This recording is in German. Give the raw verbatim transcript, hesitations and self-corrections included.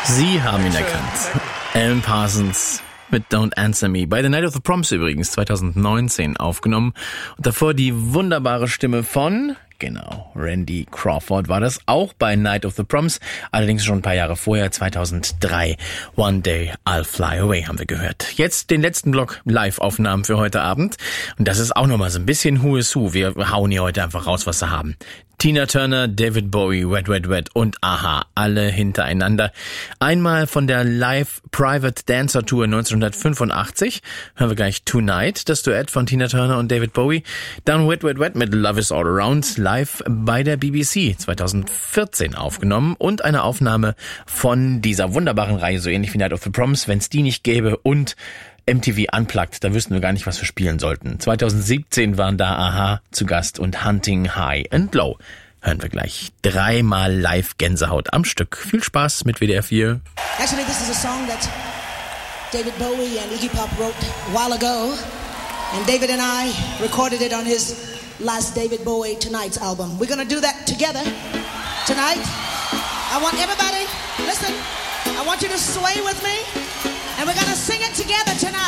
Sie haben ihn erkannt. Alan Parsons mit Don't Answer Me. Bei The Night of the Proms übrigens zwanzig neunzehn aufgenommen. Und davor die wunderbare Stimme von... Genau, Randy Crawford war das auch bei Night of the Proms, allerdings schon ein paar Jahre vorher, zweitausenddrei. One Day I'll Fly Away haben wir gehört. Jetzt den letzten Block Live-Aufnahmen für heute Abend. Und das ist auch nochmal so ein bisschen Who is Who. Wir hauen hier heute einfach raus, was wir haben. Tina Turner, David Bowie, Wet Wet Wet und Aha, alle hintereinander. Einmal von der Live Private Dancer Tour neunzehnhundertfünfundachtzig, hören wir gleich Tonight, das Duett von Tina Turner und David Bowie. Dann Wet Wet Wet mit Love is All Around, live bei der B B C zweitausendvierzehn aufgenommen. Und eine Aufnahme von dieser wunderbaren Reihe, so ähnlich wie Night of the Proms, wenn es die nicht gäbe, und M T V Unplugged, da wüssten wir gar nicht, was wir spielen sollten. zweitausendsiebzehn waren da Aha zu Gast und Hunting High and Low. Hören wir gleich dreimal live Gänsehaut am Stück. Viel Spaß mit W D R vier. Actually, this is a song that David Bowie and Iggy Pop wrote a while ago. And David and I recorded it on his last David Bowie Tonight's album. We're going to do that together tonight. I want everybody, listen, I want you to sway with me. And we're going to sing it together tonight.